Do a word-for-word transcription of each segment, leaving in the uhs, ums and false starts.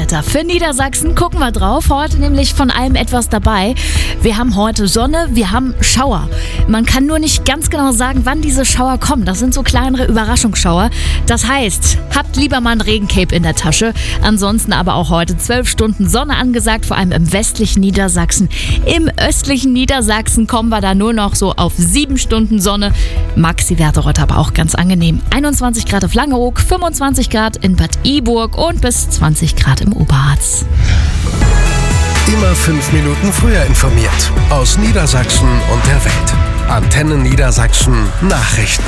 Wetter. Für Niedersachsen gucken wir drauf. Heute nämlich von allem etwas dabei. Wir haben heute Sonne, wir haben Schauer. Man kann nur nicht ganz genau sagen, wann diese Schauer kommen. Das sind so kleinere Überraschungsschauer. Das heißt, habt lieber mal ein Regencape in der Tasche. Ansonsten aber auch heute zwölf Stunden Sonne angesagt, vor allem im westlichen Niedersachsen. Im östlichen Niedersachsen kommen wir da nur noch so auf sieben Stunden Sonne. Maxi-Werte heute aber auch ganz angenehm. einundzwanzig Grad auf Langeoog, fünfundzwanzig Grad in Bad Iburg und bis zwanzig Grad im Oberharz. Immer fünf Minuten früher informiert. Aus Niedersachsen und der Welt. Antenne Niedersachsen Nachrichten.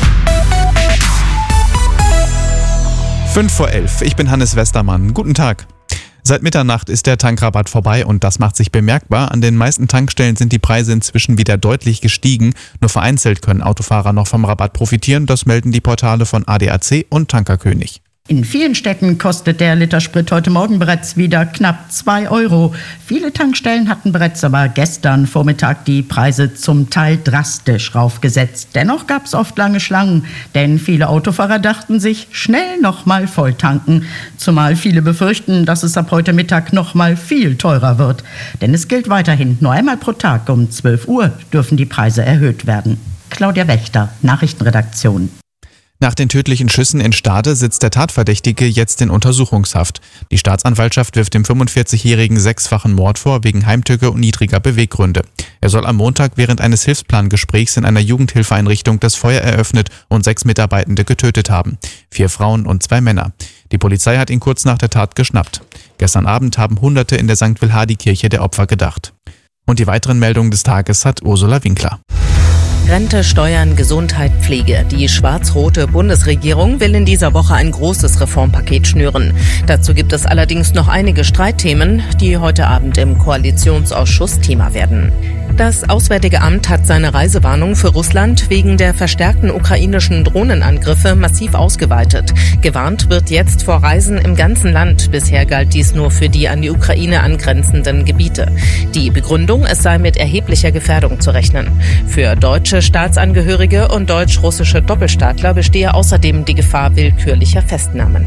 fünf vor elf. Ich bin Hannes Westermann. Guten Tag. Seit Mitternacht ist der Tankrabatt vorbei und das macht sich bemerkbar. An den meisten Tankstellen sind die Preise inzwischen wieder deutlich gestiegen. Nur vereinzelt können Autofahrer noch vom Rabatt profitieren. Das melden die Portale von A D A C und Tankerkönig. In vielen Städten kostet der Liter Sprit heute Morgen bereits wieder knapp zwei Euro. Viele Tankstellen hatten bereits aber gestern Vormittag die Preise zum Teil drastisch raufgesetzt. Dennoch gab es oft lange Schlangen, denn viele Autofahrer dachten sich, schnell nochmal voll tanken. Zumal viele befürchten, dass es ab heute Mittag nochmal viel teurer wird. Denn es gilt weiterhin, nur einmal pro Tag um zwölf Uhr dürfen die Preise erhöht werden. Claudia Wächter, Nachrichtenredaktion. Nach den tödlichen Schüssen in Stade sitzt der Tatverdächtige jetzt in Untersuchungshaft. Die Staatsanwaltschaft wirft dem fünfundvierzigjährigen sechsfachen Mord vor wegen Heimtücke und niedriger Beweggründe. Er soll am Montag während eines Hilfsplangesprächs in einer Jugendhilfeeinrichtung das Feuer eröffnet und sechs Mitarbeitende getötet haben. Vier Frauen und zwei Männer. Die Polizei hat ihn kurz nach der Tat geschnappt. Gestern Abend haben Hunderte in der Sankt Wilhardi-Kirche der Opfer gedacht. Und die weiteren Meldungen des Tages hat Ursula Winkler. Rente, Steuern, Gesundheit, Pflege. Die schwarz-rote Bundesregierung will in dieser Woche ein großes Reformpaket schnüren. Dazu gibt es allerdings noch einige Streitthemen, die heute Abend im Koalitionsausschuss Thema werden. Das Auswärtige Amt hat seine Reisewarnung für Russland wegen der verstärkten ukrainischen Drohnenangriffe massiv ausgeweitet. Gewarnt wird jetzt vor Reisen im ganzen Land. Bisher galt dies nur für die an die Ukraine angrenzenden Gebiete. Die Begründung, es sei mit erheblicher Gefährdung zu rechnen. Für deutsche Staatsangehörige und deutsch-russische Doppelstaatler bestehe außerdem die Gefahr willkürlicher Festnahmen.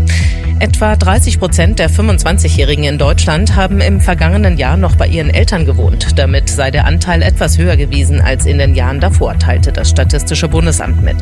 Etwa dreißig Prozent der fünfundzwanzigjährigen in Deutschland haben im vergangenen Jahr noch bei ihren Eltern gewohnt. Damit sei der Anteil etwas höher gewesen als in den Jahren davor, teilte das Statistische Bundesamt mit.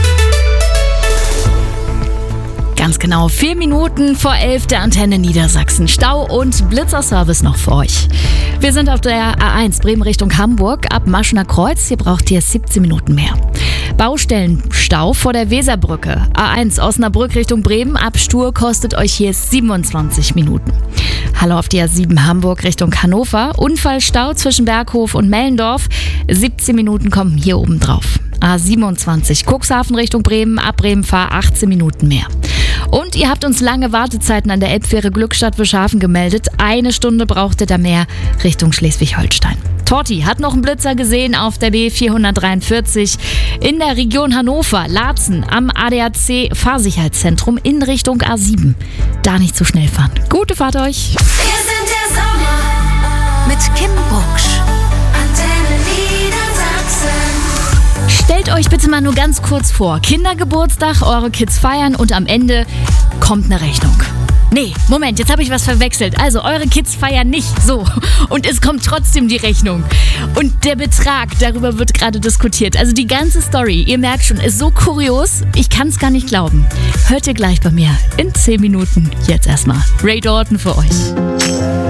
Ganz genau, vier Minuten vor elf der Antenne Niedersachsen. Stau und Blitzerservice noch für euch. Wir sind auf der A eins Bremen Richtung Hamburg ab Maschener Kreuz. Hier braucht ihr siebzehn Minuten mehr. Baustellenstau vor der Weserbrücke. A eins Osnabrück Richtung Bremen ab Stur kostet euch hier siebenundzwanzig Minuten. Hallo auf die A sieben Hamburg Richtung Hannover. Unfallstau zwischen Berghof und Mellendorf. siebzehn Minuten kommen hier oben drauf. A siebenundzwanzig Cuxhaven Richtung Bremen ab Bremen-Fahr achtzehn Minuten mehr. Und ihr habt uns lange Wartezeiten an der Elbfähre Glückstadt-Wischhafen gemeldet. Eine Stunde braucht ihr da mehr Richtung Schleswig-Holstein. Torti hat noch einen Blitzer gesehen auf der B vierhundertdreiundvierzig in der Region Hannover, Laatzen am A D A C Fahrsicherheitszentrum in Richtung A sieben. Da nicht zu schnell fahren. Gute Fahrt euch! Wir sind der Sommer mit Kim Bucksch. Antenne Niedersachsen. Stellt euch bitte mal nur ganz kurz vor, Kindergeburtstag, eure Kids feiern und am Ende kommt eine Rechnung. Nee, Moment, jetzt habe ich was verwechselt. Also, eure Kids feiern nicht so. Und es kommt trotzdem die Rechnung. Und der Betrag, darüber wird gerade diskutiert. Also die ganze Story, ihr merkt schon, ist so kurios. Ich kann es gar nicht glauben. Hört ihr gleich bei mir in zehn Minuten. Jetzt erstmal Ray Dalton für euch.